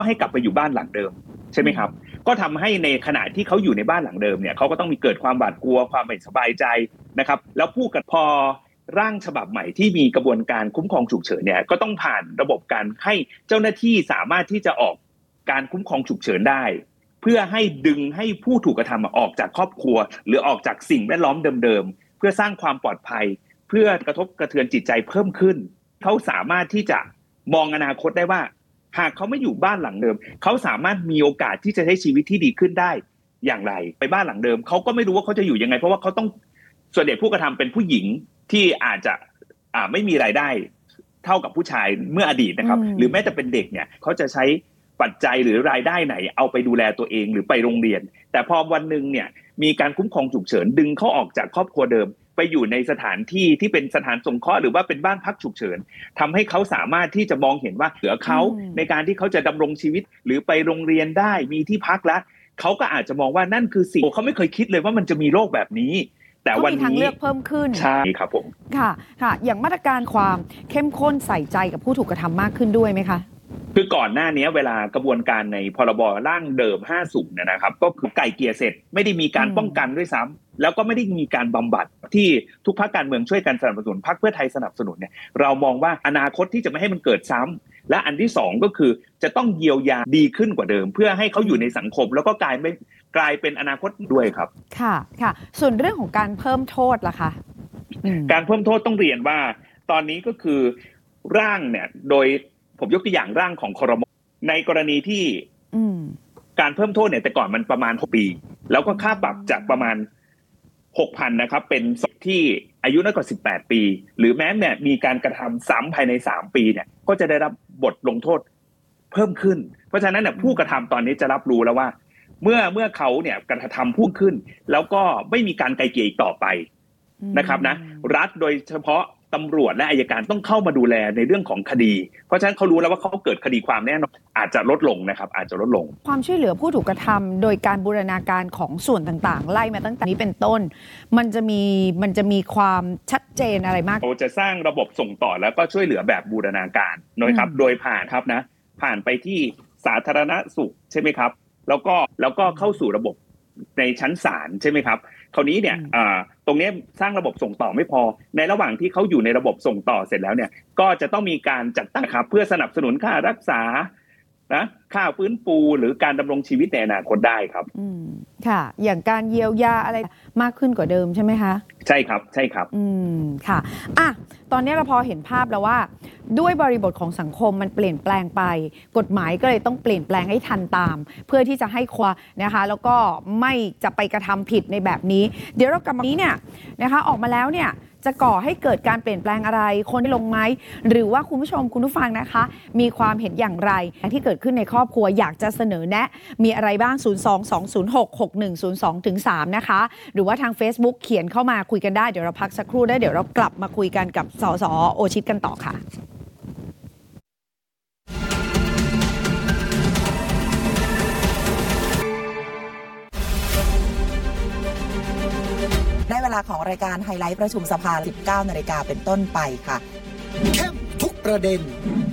ให้กลับไปอยู่บ้านหลังเดิมใช่ไหมครับก็ทำให้ในขณะที่เขาอยู่ในบ้านหลังเดิมเนี่ยเขาก็ต้องมีเกิดความหวาดกลัวความไม่สบายใจนะครับแล้วผู้กันพอร่างฉบับใหม่ที่มีกระบวนการคุ้มครองฉุกเฉินเนี่ยก็ต้องผ่านระบบการให้เจ้าหน้าที่สามารถที่จะออกการคุ้มครองฉุกเฉินได้เพื่อให้ดึงให้ผู้ถูกกระทำออกจากครอบครัวหรือออกจากสิ่งแวดล้อมเดิมๆเพื่อสร้างความปลอดภัยเพื่อกระทบกระเทือนจิตใจเพิ่มขึ้นเขาสามารถที่จะมองอนาคตได้ว่าหากเขาไม่อยู่บ้านหลังเดิมเขาสามารถมีโอกาสที่จะใช้ชีวิตที่ดีขึ้นได้อย่างไรไปบ้านหลังเดิมเขาก็ไม่รู้ว่าเขาจะอยู่ยังไงเพราะว่าเขาต้องส่วนใหญ่ผู้กระทำเป็นผู้หญิงที่อาจจะไม่มีรายได้เท่ากับผู้ชายเมื่ออดีตนะครับหรือแม้แต่เป็นเด็กเนี่ยเขาจะใช้ปัจจัยหรือรายได้ไหนเอาไปดูแลตัวเองหรือไปโรงเรียนแต่พอวันนึงเนี่ยมีการคุ้มครองฉุกเฉินดึงเขาออกจากครอบครัวเดิมไปอยู่ในสถานที่ที่เป็นสถานสงเคราะห์หรือว่าเป็นบ้านพักฉุกเฉินทำให้เขาสามารถที่จะมองเห็นว่าเหลือเขาในการที่เขาจะดำรงชีวิตหรือไปโรงเรียนได้มีที่พักแล้วเขาก็อาจจะมองว่านั่นคือสิ่งเขาไม่เคยคิดเลยว่ามันจะมีโรคแบบนี้แต่วันนี้ทางเลือกเพิ่มขึ้นใช่ครับผมค่ะอย่างมาตรการความเข้มข้นใส่ใจกับผู้ถูกกระทำมากขึ้นด้วยไหมคะคือก่อนหน้านี้เวลากระบวนการในพรบร่างเดิม50เนี่ยนะครับก็คือไก่เกลี่ยเสร็จไม่ได้มีการป้องกันด้วยซ้ำแล้วก็ไม่ได้มีการบำบัดที่ทุกพรรคการเมืองช่วยกันสนับสนุนพรรคเพื่อไทยสนับสนุนเนี่ยเรามองว่าอนาคตที่จะไม่ให้มันเกิดซ้ำและอันที่2ก็คือจะต้องเยียวยาดีขึ้นกว่าเดิมเพื่อให้เขาอยู่ในสังคมแล้วก็กลายเป็นอนาคตด้วยครับค่ะส่วนเรื่องของการเพิ่มโทษล่ะคะการเพิ่มโทษต้องเรียนว่าตอนนี้ก็คือร่างเนี่ยโดยผมยกตัวอย่างร่างของครม.ในกรณีที่การเพิ่มโทษเนี่ยแต่ก่อนมันประมาณ6 ปีแล้วก็ค่าปรับจากประมาณ 6,000 นะครับเป็นที่อายุน้อยกว่า18 ปีหรือแม้เนี่ยมีการกระทำซ้ำภายใน3 ปีเนี่ยก็จะได้รับบทลงโทษเพิ่มขึ้นเพราะฉะนั้นเนี่ยผู้กระทำตอนนี้จะรับรู้แล้วว่าเมื่อเขาเนี่ยกระทำพุ่งขึ้นแล้วก็ไม่มีการไกลเกลี่ยอีกต่อไปนะครับนะรัฐโดยเฉพาะตำรวจและอัยการต้องเข้ามาดูแลในเรื่องของคดีเพราะฉะนั้นเขารู้แล้วว่าเขาเกิดคดีความแน่นอนอาจจะลดลงนะครับอาจจะลดลงความช่วยเหลือผู้ถูกกระทำโดยการบูรณาการของส่วนต่างๆไล่มาตั้งแต่นี้เป็นต้นมันจะมีความชัดเจนอะไรมากเราจะสร้างระบบส่งต่อแล้วก็ช่วยเหลือแบบบูรณาการนะครับโดยผ่านไปที่สาธารณสุขใช่ไหมครับแล้วก็เข้าสู่ระบบในชั้นศาลใช่ไหมครับคราวนี้เนี่ยตรงนี้สร้างระบบส่งต่อไม่พอในระหว่างที่เขาอยู่ในระบบส่งต่อเสร็จแล้วเนี่ยก็จะต้องมีการจัดตั้งครับเพื่อสนับสนุนค่ารักษานะค่าฟื้นฟูหรือการดำรงชีวิตในอนาคตได้ครับค่ะอย่างการเยียวยาอะไรมากขึ้นกว่าเดิมใช่ไหมคะใช่ครับค่ะตอนนี้เราพอเห็นภาพแล้วว่าด้วยบริบทของสังคมมันเปลี่ยนแปลงไปกฎหมายก็เลยต้องเปลี่ยนแปลงให้ทันตามเพื่อที่จะให้นะคะแล้วก็ไม่จะไปกระทำผิดในแบบนี้เดี๋ยวเรากลับมานี้เนี่ยนะคะออกมาแล้วเนี่ยจะก่อให้เกิดการเปลี่ยนแปลงอะไรคนลงไหมหรือว่าคุณผู้ชมคุณผู้ฟังนะคะมีความเห็นอย่างไรที่เกิดขึ้นในครอบครัวอยากจะเสนอแนะมีอะไรบ้าง 022066102-3 นะคะหรือว่าทาง Facebook เขียนเข้ามาคุยกันได้เดี๋ยวเราพักสักครู่ได้เดี๋ยวเรากลับมาคุยกันกับสส.โอชิตกันต่อค่ะได้เวลาของรายการไฮไลท์ประชุมสภา 19 นาฬิกาเป็นต้นไปค่ะเข้มทุกประเด็น